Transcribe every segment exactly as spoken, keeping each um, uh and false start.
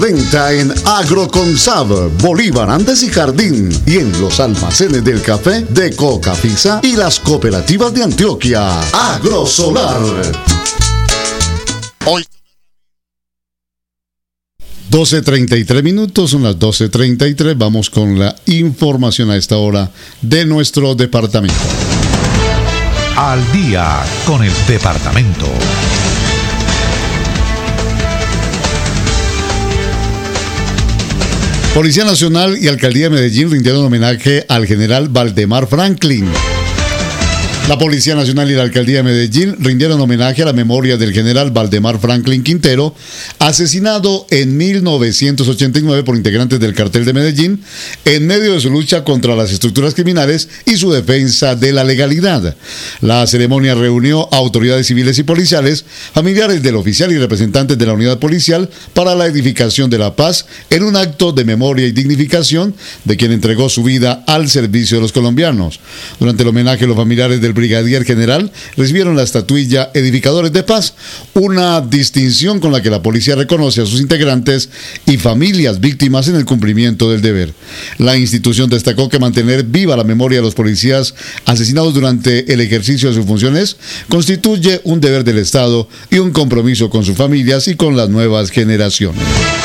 Venta en Agroconsab, Bolívar, Andes y Jardín, y en los almacenes del café de Cocafisa y las cooperativas de Antioquia. Agrosolar. Hoy doce treinta y tres minutos, son las doce treinta y tres. Vamos con la información a esta hora de nuestro departamento. Al día con el departamento. Policía Nacional y Alcaldía de Medellín rindieron homenaje al general Valdemar Franklin. La Policía Nacional y la Alcaldía de Medellín rindieron homenaje a la memoria del general Valdemar Franklin Quintero, asesinado en mil novecientos ochenta y nueve por integrantes del Cartel de Medellín, en medio de su lucha contra las estructuras criminales y su defensa de la legalidad. La ceremonia reunió a autoridades civiles y policiales, familiares del oficial y representantes de la unidad policial para la edificación de la paz en un acto de memoria y dignificación de quien entregó su vida al servicio de los colombianos. Durante el homenaje, los familiares del brigadier general recibieron la estatuilla Edificadores de Paz, una distinción con la que la policía reconoce a sus integrantes y familias víctimas en el cumplimiento del deber. La institución destacó que mantener viva la memoria de los policías asesinados durante el ejercicio de sus funciones constituye un deber del Estado y un compromiso con sus familias y con las nuevas generaciones.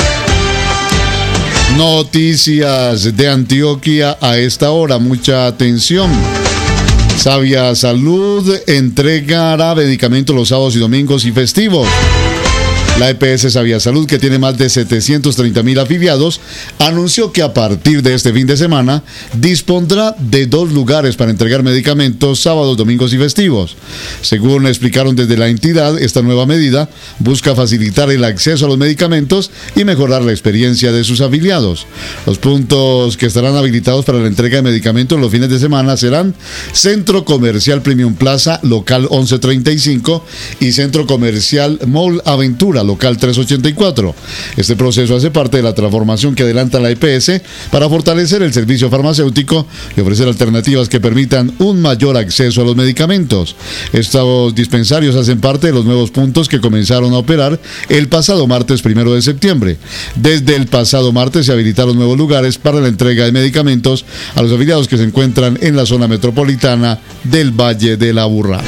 Noticias de Antioquia a esta hora, mucha atención. Sabia Salud entregará medicamentos los sábados y domingos y festivos. La E P S Sabia Salud, que tiene más de setecientos treinta mil afiliados, anunció que a partir de este fin de semana dispondrá de dos lugares para entregar medicamentos sábados, domingos y festivos. Según explicaron desde la entidad, esta nueva medida busca facilitar el acceso a los medicamentos y mejorar la experiencia de sus afiliados. Los puntos que estarán habilitados para la entrega de medicamentos los fines de semana serán Centro Comercial Premium Plaza, local once treinta y cinco, y Centro Comercial Mall Aventura, local trescientos ochenta y cuatro. Este proceso hace parte de la transformación que adelanta la E P S para fortalecer el servicio farmacéutico y ofrecer alternativas que permitan un mayor acceso a los medicamentos. Estos dispensarios hacen parte de los nuevos puntos que comenzaron a operar el pasado martes primero de septiembre. Desde el pasado martes se habilitaron nuevos lugares para la entrega de medicamentos a los afiliados que se encuentran en la zona metropolitana del Valle de la Aburrá.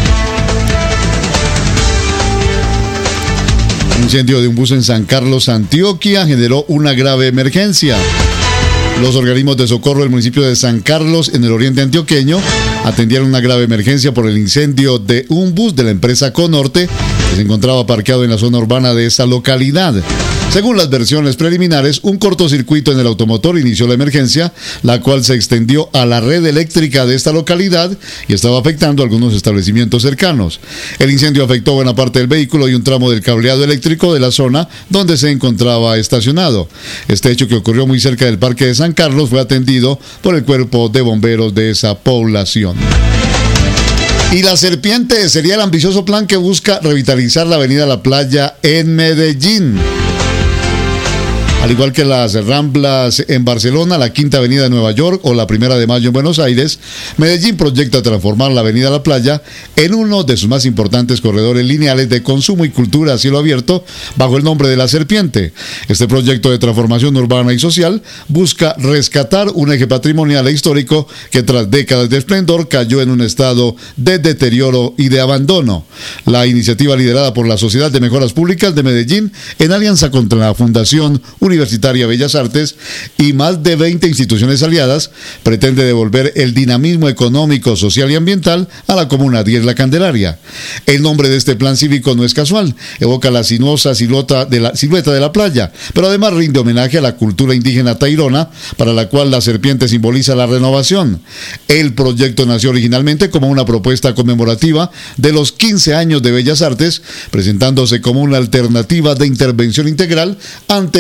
Un incendio de un bus en San Carlos, Antioquia, generó una grave emergencia. Los organismos de socorro del municipio de San Carlos, en el oriente antioqueño, atendieron una grave emergencia por el incendio de un bus de la empresa Conorte que se encontraba parqueado en la zona urbana de esa localidad. Según las versiones preliminares, un cortocircuito en el automotor inició la emergencia, la cual se extendió a la red eléctrica de esta localidad y estaba afectando algunos establecimientos cercanos. El incendio afectó buena parte del vehículo y un tramo del cableado eléctrico de la zona donde se encontraba estacionado. Este hecho, que ocurrió muy cerca del Parque de San Carlos, fue atendido por el cuerpo de bomberos de esa población. Y La Serpiente sería el ambicioso plan que busca revitalizar la avenida La Playa en Medellín. Al igual que las Ramblas en Barcelona, la Quinta Avenida de Nueva York o la Primera de Mayo en Buenos Aires, Medellín proyecta transformar la Avenida La Playa en uno de sus más importantes corredores lineales de consumo y cultura a cielo abierto bajo el nombre de La Serpiente. Este proyecto de transformación urbana y social busca rescatar un eje patrimonial e histórico que tras décadas de esplendor cayó en un estado de deterioro y de abandono. La iniciativa, liderada por la Sociedad de Mejoras Públicas de Medellín en alianza contra la Fundación Universitaria Bellas Artes y más de veinte instituciones aliadas, pretende devolver el dinamismo económico, social y ambiental a la Comuna diez La Candelaria. El nombre de este plan cívico no es casual, evoca la sinuosa silueta de la, silueta de la playa, pero además rinde homenaje a la cultura indígena tairona, para la cual la serpiente simboliza la renovación. El proyecto nació originalmente como una propuesta conmemorativa de los quince años de Bellas Artes, presentándose como una alternativa de intervención integral ante problemas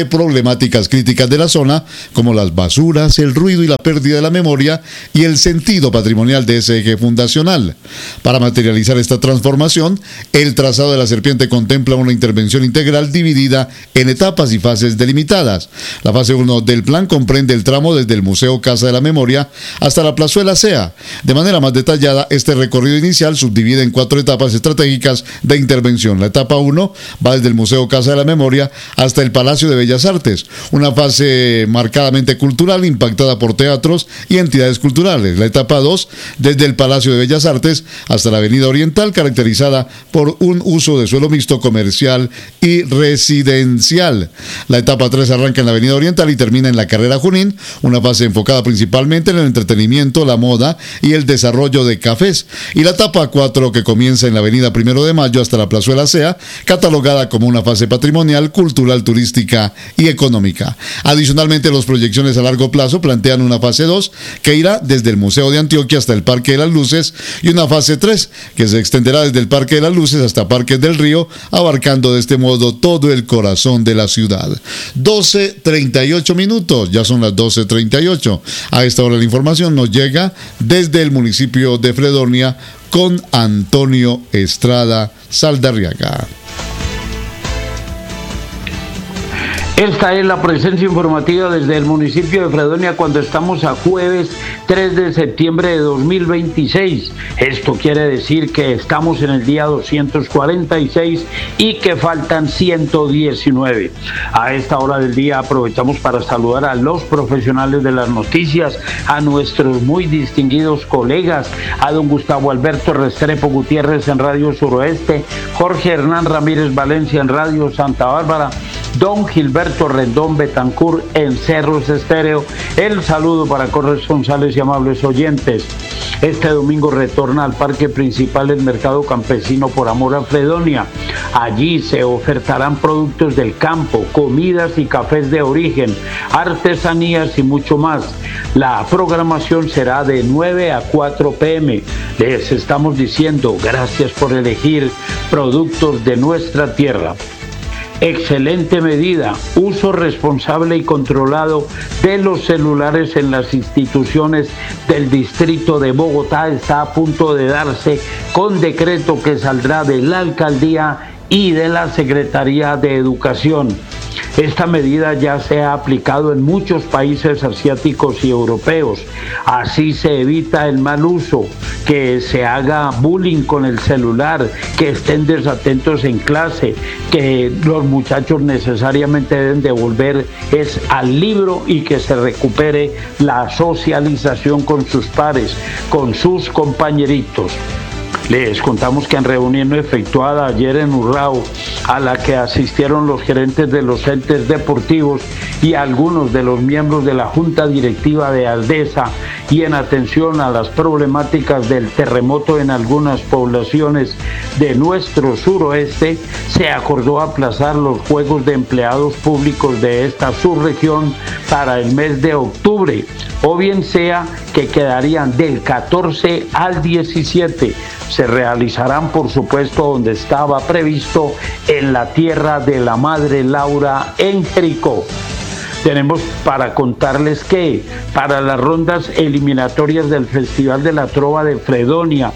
problemáticas críticas de la zona, como las basuras, el ruido y la pérdida de la memoria y el sentido patrimonial de ese eje fundacional. Para materializar esta transformación, el trazado de la Serpiente contempla una intervención integral dividida en etapas y fases delimitadas. La fase uno del plan comprende el tramo desde el Museo Casa de la Memoria hasta la Plazuela C E A. De manera más detallada, este recorrido inicial subdivide en cuatro etapas estratégicas de intervención. La etapa uno va desde el Museo Casa de la Memoria hasta el Palacio de Bellas Artes, una fase marcadamente cultural impactada por teatros y entidades culturales. La etapa dos, desde el Palacio de Bellas Artes hasta la Avenida Oriental, caracterizada por un uso de suelo mixto comercial y residencial. La etapa tres arranca en la Avenida Oriental y termina en la Carrera Junín, una fase enfocada principalmente en el entretenimiento, la moda y el desarrollo de cafés. Y la etapa cuatro, que comienza en la Avenida Primero de Mayo hasta la Plazuela C E A, catalogada como una fase patrimonial, cultural, turística y económica. Adicionalmente, las proyecciones a largo plazo plantean una fase dos que irá desde el Museo de Antioquia hasta el Parque de las Luces y una fase tres que se extenderá desde el Parque de las Luces hasta Parques del Río, abarcando de este modo todo el corazón de la ciudad. doce treinta y ocho minutos, ya son las doce treinta y ocho. A esta hora la información nos llega desde el municipio de Fredonia con Antonio Estrada Saldarriaga. Esta es la presencia informativa desde el municipio de Fredonia cuando estamos a jueves tres de septiembre de dos mil veintiséis. Esto quiere decir que estamos en el día doscientos cuarenta y seis y que faltan ciento diecinueve. A esta hora del día aprovechamos para saludar a los profesionales de las noticias, a nuestros muy distinguidos colegas, a don Gustavo Alberto Restrepo Gutiérrez en Radio Suroeste, Jorge Hernán Ramírez Valencia en Radio Santa Bárbara, don Gilberto Rendón Betancur en Cerros Estéreo. El saludo para corresponsales y amables oyentes. Este domingo retorna al parque principal el Mercado Campesino por Amor a Fredonia. Allí se ofertarán productos del campo, comidas y cafés de origen, artesanías y mucho más. La programación será de nueve a cuatro pe eme. Les estamos diciendo gracias por elegir productos de nuestra tierra. Excelente medida, uso responsable y controlado de los celulares en las instituciones del distrito de Bogotá está a punto de darse con decreto que saldrá de la alcaldía y de la Secretaría de Educación. Esta medida ya se ha aplicado en muchos países asiáticos y europeos. Así se evita el mal uso, que se haga bullying con el celular, que estén desatentos en clase, que los muchachos necesariamente deben devolver es al libro y que se recupere la socialización con sus pares, con sus compañeritos. Les contamos que en reunión efectuada ayer en Urrao, a la que asistieron los gerentes de los entes deportivos y algunos de los miembros de la Junta Directiva de Aldesa, y en atención a las problemáticas del terremoto en algunas poblaciones de nuestro suroeste, se acordó aplazar los Juegos de Empleados Públicos de esta subregión para el mes de octubre, o bien sea que quedarían del catorce al diecisiete. Se realizarán, por supuesto, donde estaba previsto, en la tierra de la Madre Laura en Jericó. Tenemos para contarles que para las rondas eliminatorias del Festival de la Trova de Fredonia,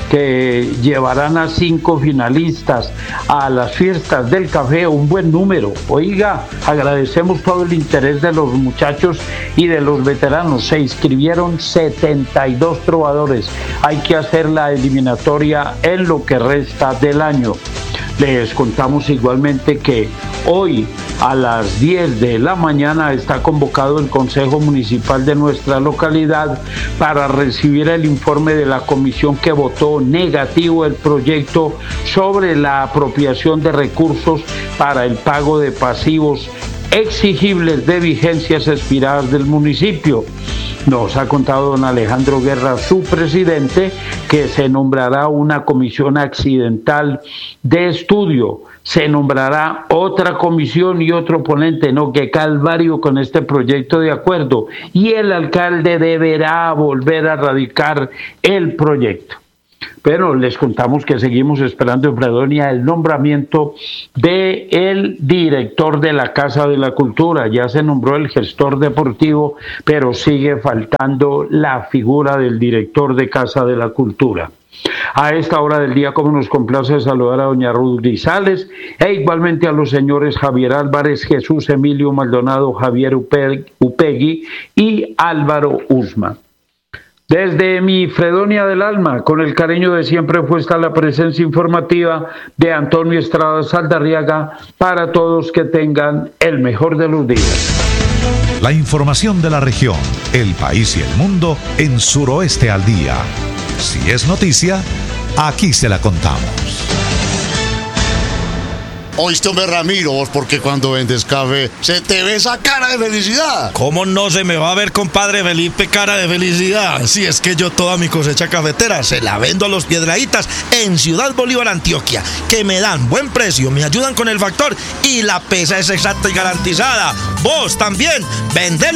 que llevarán a cinco finalistas a las fiestas del café, un buen número. Oiga, agradecemos todo el interés de los muchachos y de los veteranos. Se inscribieron setenta y dos trovadores. Hay que hacer la eliminatoria en lo que resta del año. Les contamos igualmente que hoy a las diez de la mañana está convocado el Consejo Municipal de nuestra localidad para recibir el informe de la comisión que votó negativo el proyecto sobre la apropiación de recursos para el pago de pasivos exigibles de vigencias expiradas del municipio. Nos ha contado don Alejandro Guerra, su presidente, que se nombrará una comisión accidental de estudio. Se nombrará otra comisión y otro ponente. No, qué calvario con este proyecto de acuerdo. Y el alcalde deberá volver a radicar el proyecto. Pero les contamos que seguimos esperando en Fredonia el nombramiento de el director de la Casa de la Cultura. Ya se nombró el gestor deportivo, pero sigue faltando la figura del director de Casa de la Cultura. A esta hora del día, como nos complace saludar a doña Ruth Grisales e igualmente a los señores Javier Álvarez, Jesús Emilio Maldonado, Javier Upegui y Álvaro Usma. Desde mi Fredonia del alma, con el cariño de siempre, fue esta la presencia informativa de Antonio Estrada Saldarriaga para todos, que tengan el mejor de los días. La información de la región, el país y el mundo en Suroeste al Día. Si es noticia, aquí se la contamos. Oíste, hombre, Ramiro, vos, porque cuando vendes café se te ve esa cara de felicidad. ¿Cómo no se me va a ver, compadre Felipe, cara de felicidad? Si es que yo toda mi cosecha cafetera se la vendo a los Piedraítas en Ciudad Bolívar, Antioquia, que me dan buen precio, me ayudan con el factor y la pesa es exacta y garantizada. Vos también, vendelo